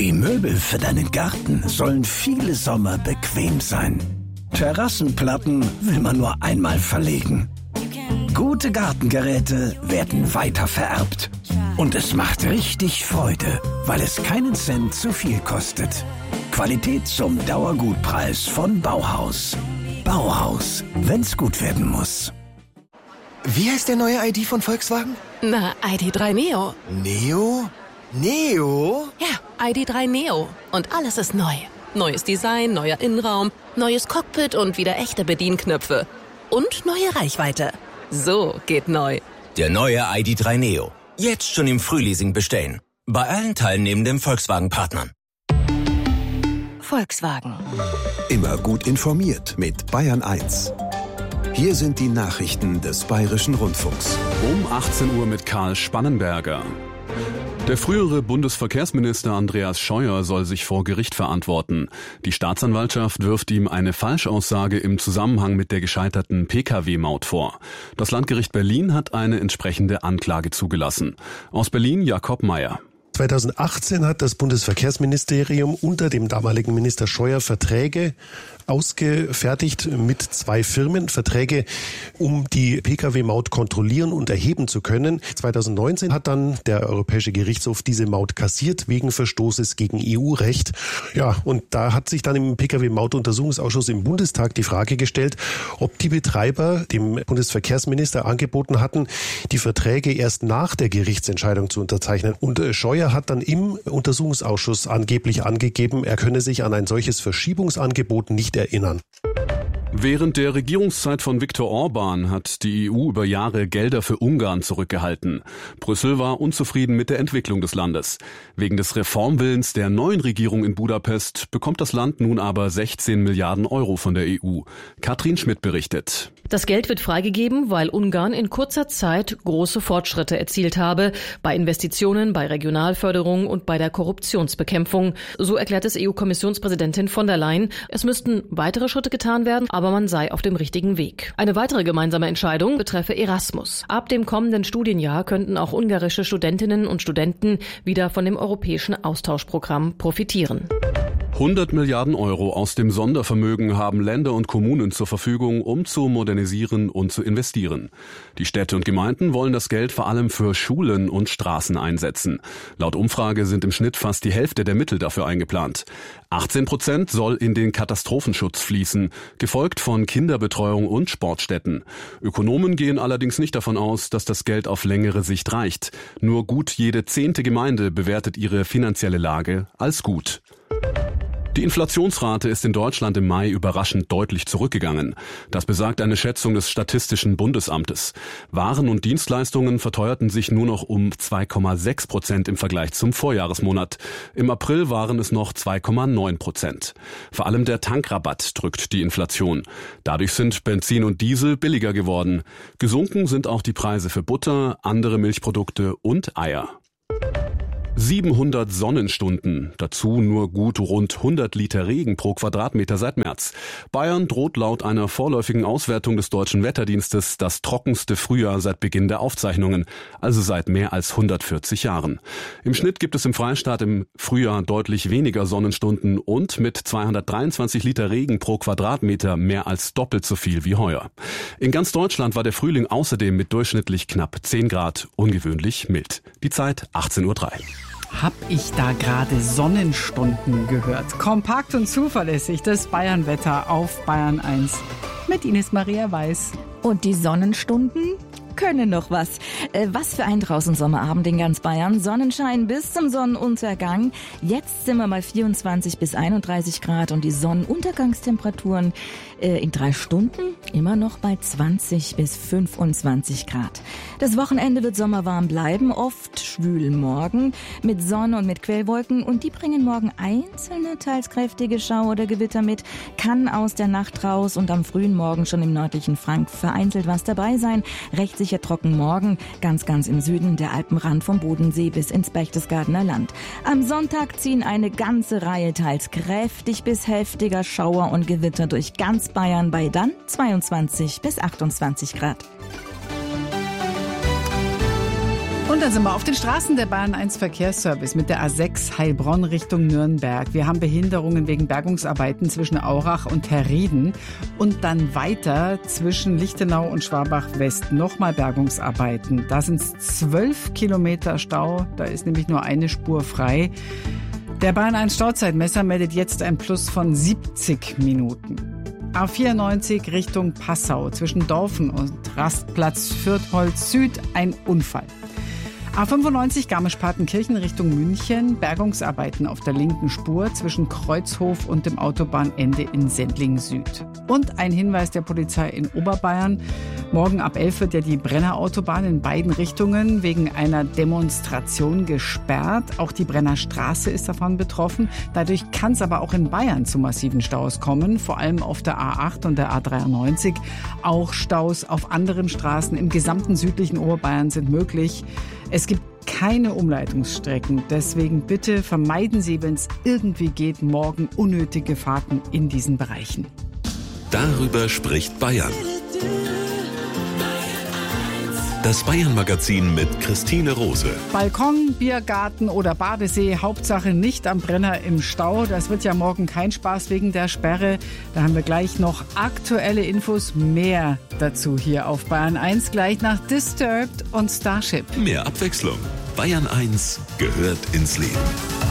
Die Möbel für deinen Garten sollen viele Sommer bequem sein. Terrassenplatten will man nur einmal verlegen. Gute Gartengeräte werden weiter vererbt. Und es macht richtig Freude, weil es keinen Cent zu viel kostet. Qualität zum Dauergutpreis von Bauhaus. Bauhaus, wenn's gut werden muss. Wie heißt der neue ID von Volkswagen? Na, ID.3 Neo. Neo? Neo? Ja, ID.3 Neo. Und alles ist neu. Neues Design, neuer Innenraum, neues Cockpit und wieder echte Bedienknöpfe. Und neue Reichweite. So geht neu. Der neue ID.3 Neo. Jetzt schon im Frühleasing bestellen. Bei allen teilnehmenden Volkswagen-Partnern. Volkswagen. Immer gut informiert mit Bayern 1. Hier sind die Nachrichten des Bayerischen Rundfunks. Um 18 Uhr mit Karl Spannenberger. Der frühere Bundesverkehrsminister Andreas Scheuer soll sich vor Gericht verantworten. Die Staatsanwaltschaft wirft ihm eine Falschaussage im Zusammenhang mit der gescheiterten Pkw-Maut vor. Das Landgericht Berlin hat eine entsprechende Anklage zugelassen. Aus Berlin Jakob Mayer. 2018 hat das Bundesverkehrsministerium unter dem damaligen Minister Scheuer Verträge ausgefertigt mit 2 Firmen. Verträge, um die Pkw-Maut kontrollieren und erheben zu können. 2019 hat dann der Europäische Gerichtshof diese Maut kassiert wegen Verstoßes gegen EU-Recht. Ja, und da hat sich dann im Pkw-Maut-Untersuchungsausschuss im Bundestag die Frage gestellt, ob die Betreiber dem Bundesverkehrsminister angeboten hatten, die Verträge erst nach der Gerichtsentscheidung zu unterzeichnen. Und Scheuer hat dann im Untersuchungsausschuss angeblich angegeben, er könne sich an ein solches Verschiebungsangebot nicht erinnern. Während der Regierungszeit von Viktor Orban hat die EU über Jahre Gelder für Ungarn zurückgehalten. Brüssel war unzufrieden mit der Entwicklung des Landes. Wegen des Reformwillens der neuen Regierung in Budapest bekommt das Land nun aber 16 Milliarden Euro von der EU. Katrin Schmidt berichtet. Das Geld wird freigegeben, weil Ungarn in kurzer Zeit große Fortschritte erzielt habe bei Investitionen, bei Regionalförderung und bei der Korruptionsbekämpfung. So erklärt es EU-Kommissionspräsidentin von der Leyen. Es müssten weitere Schritte getan werden, aber man sei auf dem richtigen Weg. Eine weitere gemeinsame Entscheidung betreffe Erasmus. Ab dem kommenden Studienjahr könnten auch ungarische Studentinnen und Studenten wieder von dem europäischen Austauschprogramm profitieren. 100 Milliarden Euro aus dem Sondervermögen haben Länder und Kommunen zur Verfügung, um zu modernisieren und zu investieren. Die Städte und Gemeinden wollen das Geld vor allem für Schulen und Straßen einsetzen. Laut Umfrage sind im Schnitt fast die Hälfte der Mittel dafür eingeplant. 18% soll in den Katastrophenschutz fließen, gefolgt von Kinderbetreuung und Sportstätten. Ökonomen gehen allerdings nicht davon aus, dass das Geld auf längere Sicht reicht. Nur gut jede 10. Gemeinde bewertet ihre finanzielle Lage als gut. Die Inflationsrate ist in Deutschland im Mai überraschend deutlich zurückgegangen. Das besagt eine Schätzung des Statistischen Bundesamtes. Waren und Dienstleistungen verteuerten sich nur noch um 2,6% im Vergleich zum Vorjahresmonat. Im April waren es noch 2,9%. Vor allem der Tankrabatt drückt die Inflation. Dadurch sind Benzin und Diesel billiger geworden. Gesunken sind auch die Preise für Butter, andere Milchprodukte und Eier. 700 Sonnenstunden, dazu nur gut rund 100 Liter Regen pro Quadratmeter seit März. Bayern droht laut einer vorläufigen Auswertung des Deutschen Wetterdienstes das trockenste Frühjahr seit Beginn der Aufzeichnungen, also seit mehr als 140 Jahren. Im Schnitt gibt es im Freistaat im Frühjahr deutlich weniger Sonnenstunden und mit 223 Liter Regen pro Quadratmeter mehr als doppelt so viel wie heuer. In ganz Deutschland war der Frühling außerdem mit durchschnittlich knapp 10 Grad ungewöhnlich mild. Die Zeit 18:03 Uhr. Hab ich da gerade Sonnenstunden gehört? Kompakt und zuverlässig das Bayernwetter auf Bayern 1 mit Ines Maria Weiß. Und die Sonnenstunden können noch was. Was für ein draußen Sommerabend in ganz Bayern. Sonnenschein bis zum Sonnenuntergang. Jetzt sind wir mal 24 bis 31 Grad und die Sonnenuntergangstemperaturen in 3 Stunden immer noch bei 20 bis 25 Grad. Das Wochenende wird sommerwarm bleiben, oft schwül morgen mit Sonne und mit Quellwolken und die bringen morgen einzelne, teils kräftige Schauer oder Gewitter mit. Kann aus der Nacht raus und am frühen Morgen schon im nördlichen Frank vereinzelt was dabei sein. Recht sicher trocken morgen, ganz im Süden der Alpenrand vom Bodensee bis ins Berchtesgadener Land. Am Sonntag ziehen eine ganze Reihe teils kräftig bis heftiger Schauer und Gewitter durch ganz Bayern bei dann 22 bis 28 Grad. Und dann sind wir auf den Straßen der Bayern 1 Verkehrsservice mit der A6 Heilbronn Richtung Nürnberg. Wir haben Behinderungen wegen Bergungsarbeiten zwischen Aurach und Herrieden und dann weiter zwischen Lichtenau und Schwabach West nochmal Bergungsarbeiten. Da sind es 12 Kilometer Stau, da ist nämlich nur eine Spur frei. Der Bayern 1 Stauzeitmesser meldet jetzt ein Plus von 70 Minuten. A94 Richtung Passau zwischen Dorfen und Rastplatz Fürtholz Süd ein Unfall. A95 Garmisch-Partenkirchen Richtung München, Bergungsarbeiten auf der linken Spur zwischen Kreuzhof und dem Autobahnende in Sendling Süd. Und ein Hinweis der Polizei in Oberbayern. Morgen ab 11 wird ja die Brenner Autobahn in beiden Richtungen wegen einer Demonstration gesperrt. Auch die Brenner Straße ist davon betroffen. Dadurch kann es aber auch in Bayern zu massiven Staus kommen, vor allem auf der A8 und der A93. Auch Staus auf anderen Straßen im gesamten südlichen Oberbayern sind möglich. Es gibt keine Umleitungsstrecken, deswegen bitte vermeiden Sie, wenn es irgendwie geht, morgen unnötige Fahrten in diesen Bereichen. Darüber spricht Bayern. Das Bayern-Magazin mit Christine Rose. Balkon, Biergarten oder Badesee, Hauptsache nicht am Brenner im Stau. Das wird ja morgen kein Spaß wegen der Sperre. Da haben wir gleich noch aktuelle Infos, mehr dazu hier auf Bayern 1, gleich nach Disturbed und Starship. Mehr Abwechslung. Bayern 1 gehört ins Leben.